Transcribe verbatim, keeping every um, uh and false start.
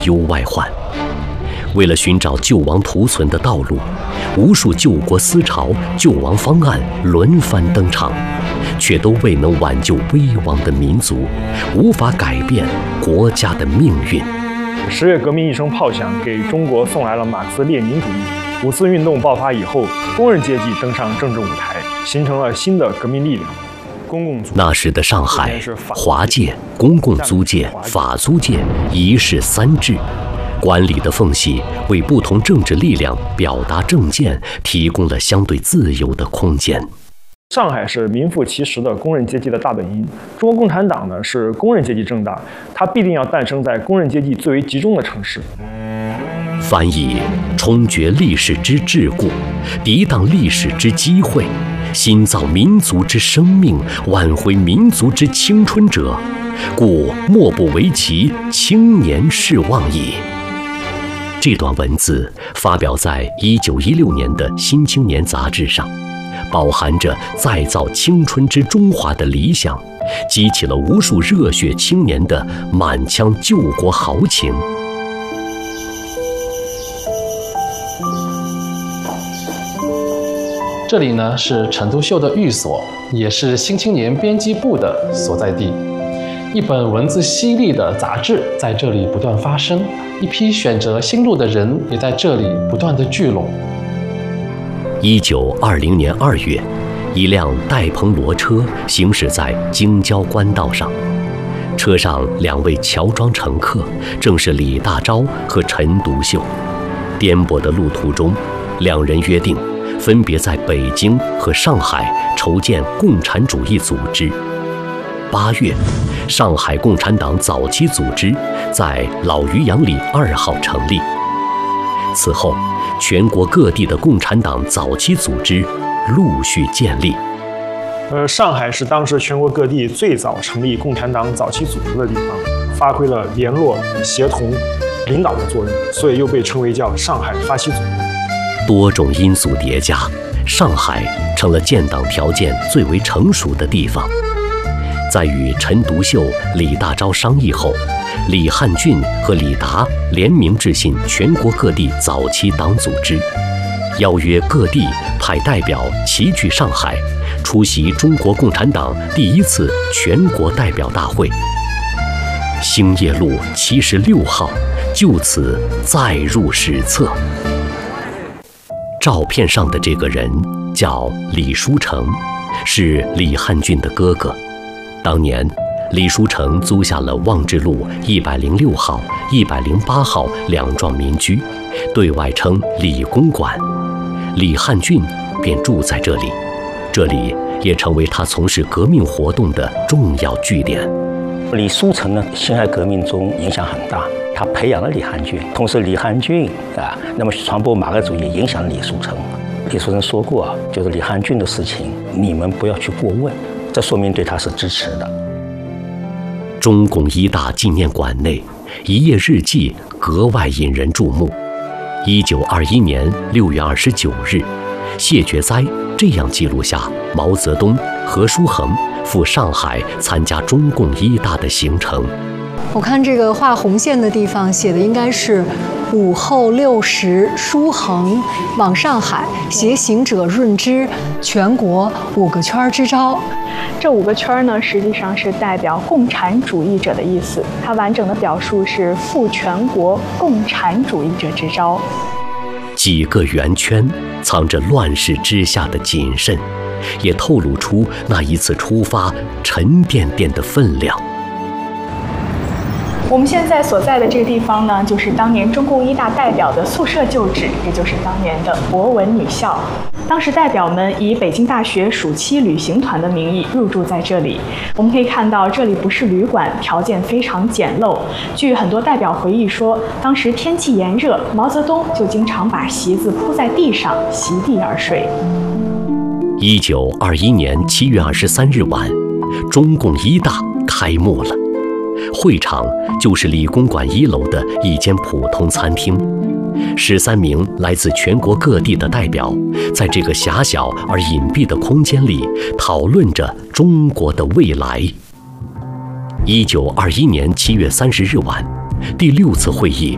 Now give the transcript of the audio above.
忧外患。为了寻找救亡图存的道路，无数救国思潮、救亡方案轮番登场，却都未能挽救危亡的民族，无法改变国家的命运。 十月革命一声炮响，给中国送来了马克思列宁主义。五四运动爆发以后，工人阶级登上政治舞台，形成了新的革命力量。公共租那时的上海，华界、公共租界、法租界一市三制。管理的缝隙为不同政治力量表达政见提供了相对自由的空间。 上海是名副其实的工人阶级的大本营。中国共产党呢是工人阶级政党，它必定要诞生在工人阶级最为集中的城市。 凡以冲决历史之桎梏，涤荡历史之机会，新造民族之生命，挽回民族之青春者，故莫不为其青年事望矣。这段文字发表在一九一六年的《新青年》杂志上，饱含着再造青春之中华的理想，激起了无数热血青年的满腔救国豪情。 这里呢是陈独秀的寓所，也是《新青年》编辑部的所在地。一本文字犀利的杂志在这里不断发生，一批选择新路的人也在这里不断的聚拢。 一九二零年二月，一辆带棚骡车行驶在京郊官道上，车上两位乔装乘客正是李大钊和陈独秀。颠簸的路途中，两人约定分别在北京和上海筹建共产主义组织。八月，上海共产党早期组织在老余杨里二号成立。此后，全国各地的共产党早期组织陆续建立。 呃，上海是当时全国各地最早成立共产党早期组织的地方，发挥了联络、协同、领导的作用，所以又被称为叫上海发起组。 多种因素叠加，上海成了建党条件最为成熟的地方。在与陈独秀、李大钊商议后，李汉俊和李达联名致信全国各地早期党组织，邀约各地派代表齐聚上海，出席中国共产党第一次全国代表大会。兴业路七十六号就此载入史册。照片上的这个人叫李书成，是李汉俊的哥哥。当年，李书成租下了望志路一百零六号、一百零八号两幢民居，对外称李公馆。李汉俊便住在这里，这里也成为他从事革命活动的重要据点。 李书成呢，辛亥革命中影响很大，他培养了李汉俊，同时李汉俊啊，那么传播马克思主义影响了李书成。李书成说过啊，就是李汉俊的事情，你们不要去过问。这说明对他是支持的。 中共一大纪念馆内，一页日记格外引人注目。一九二一年六月二十九日，谢觉哉这样记录下毛泽东、何叔衡赴上海参加中共一大的行程。 我看这个画红线的地方写的应该是午后六时，书衡往上海，携行者润之，全国五个圈之招。 这五个圈呢，实际上是代表共产主义者的意思。它完整的表述是赴全国共产主义者之招。 几个圆圈藏着乱世之下的谨慎，也透露出那一次出发沉甸甸的分量。 我们现在所在的这个地方呢，就是当年中共一大代表的宿舍旧址，也就是当年的博文女校。当时代表们以北京大学暑期旅行团的名义入住在这里。我们可以看到，这里不是旅馆，条件非常简陋。据很多代表回忆说，当时天气炎热，毛泽东就经常把席子铺在地上，席地而睡。 一九二一年七月二十三日晚，中共一大开幕了。会场就是理工馆一楼的一间普通餐厅，十三名来自全国各地的代表，在这个狭小而隐蔽的空间里讨论着中国的未来。一九二一年七月三十日晚，第六次会议